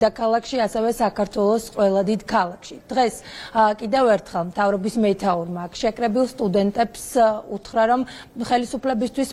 ქალაქში, ასევე საქართველოს ყველა დიდ ქალაქში. დღეს კიდევ ერთხელ მთავრობის მეთაურმა შეკრებილ სტუდენტებს უთხრა, რომ ხელისუფლებისთვის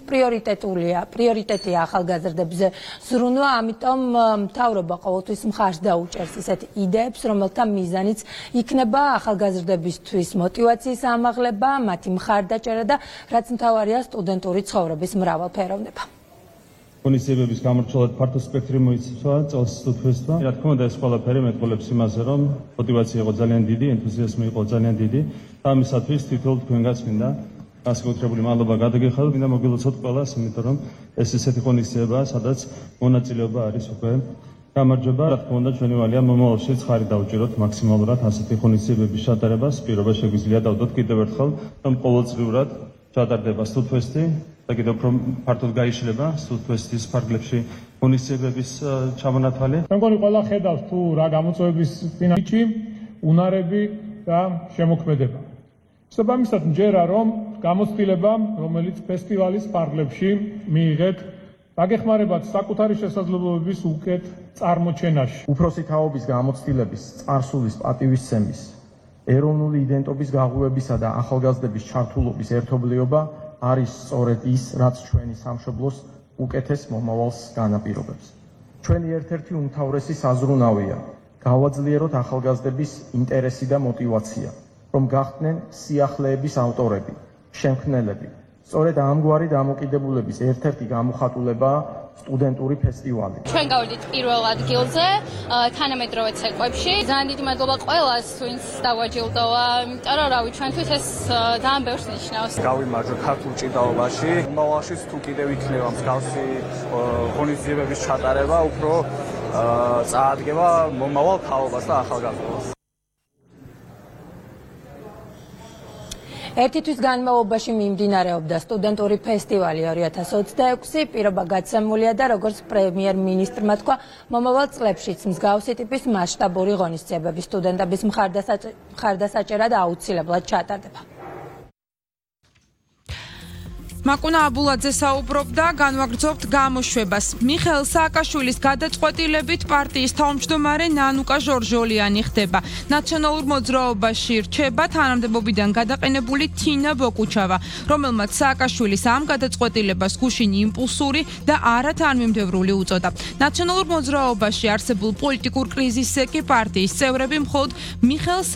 პრიორიტეტია ახალგაზრდებზე ზრუნვა, ამიტომ მთავრობა ყოველთვის მხარს დაუჭერს ისეთ იდეებს, რომელთა მიზანიც იქნება ახალგაზრდებისთვის მოტივაციის ამაღლება, მათი მხარდაჭერა და რაც მთავარია სტუდენტური ცხოვრების მრავალფეროვნება. ღონისძიებების გამორჩეულად ფართო სპექტრი მოიცვა წელს სტუდენტთა. რა თქმა უნდა, ეს ყველაფერი მეტყოლებს იმაზე, რომ мотивация იყო ძალიან დიდი, ენთუზიაზმი იყო ძალიან დიდი და ამისათვის თითოეულ თქვენგანაც მინდა განსაკუთრებული მადლობა გადაგიხადოთ, მინდა მოგილოცოთ ყველას, იმიტომ რომ ეს ესეთი ღონისძიებაა, სადაც მონაწილეობა არის უკვე გამარჯვება. რა თქმა უნდა, ჩვენი ვალია მომავალში ხარი დავუჭიროთ მაქსიმალურად ასეთი ღონისძიებების ჩატარებას. პირობა შეგვიძლია დავდოთ კიდევ ერთხელ, რომ ყოველწლიურად ჩატარდება სტუდფესტი და კიდევ უფრო ფართოდ გაიშლება სტუდფესტის ფარგლებში ღონისძიებების ჩამონათვალი. მე მგონი ყველა ხედავს თუ რა გამოწვევების წინაშე უნარები და შემოქმედება. შესაბამისად მჯერა რომ გამოცდილება, რომელიც ფესტივალის ფარგლებში მიიღეთ, დაგეხმარებათ საკუთარი შესაძლებლობების უკეთ წარმოჩენაში. უფროსი თაობის გამოცდილების, წარსულის, პატივისცემის, ეროვნული იდენტობის გაღვივებისა და ახალგაზრდების ჩართულობის ერთობლიობა არის სწორედ ის, რაც ჩვენი სამშობლოს უკეთეს მომავალს განაპირობებს. ჩვენი ერთ-ერთი უმთავრესი საზრუნავია გავაძლიეროთ ახალგაზრდების ინტერესი და мотивация, რომ გახდნენ სიახლეების ავტორები, შემქმნელები. სწორედ ამგვარი დამოკიდებულების ერთ-ერთი გამოხატულებაა სტუდენტური ფესტივალი. ჩვენ გავედით პირველ ადგილზე თანამედროვე ცეკვებში. ძალიან დიდი მადლობა ყველას, ვინც დავაჯილდოვა, იმიტომ რომ რავი, ჩვენთვის ეს ძალიან ბევრს ნიშნავს. გავიმარჯვოთ ქართულ ჭიდაობაში. მომავალშიც თუ კიდევ იქნება მსგავსი ღონისძიებების ჩატარება, უფრო წაადგება მომავალ თაობას და ახალგაზრდობას. ერთი თვის განმავლობაში მიმდინარეობდა სტუდენტური ფესტივალი 2026, პირობა გაცემულია და როგორც პრემიერ-მინისტრმა თქვა, მომავალ წლებშიც მსგავსი ტიპის მასშტაბური ღონისძიებები სტუდენტების მხარდასაჭერად აუცილებლად ჩატარდება. მაკუნა აბულაძე საუბრობდა, განვაგრძობთ გამოშვებას. მიხეილ სააკაშვილის გადაწყვეტილებით პარტიის თავმჯდომარე ნანუკა ჟორჟოლიანი ხდება. ნაციონალურ მოძრაობაში რჩება თანამდებობიდან გადაყენებული თინა ბოკუჩავა, რომელმაც სააკაშვილის ამ გადაწყვეტილებას გუშინ იმპულსური და არა თანმიმდევრული უწოდა. ნაციონალურ მოძრაობაში არსებულ პოლიტიკურ კრიზისზე კი პარტიის წევრები მხოლოდ მიხეილ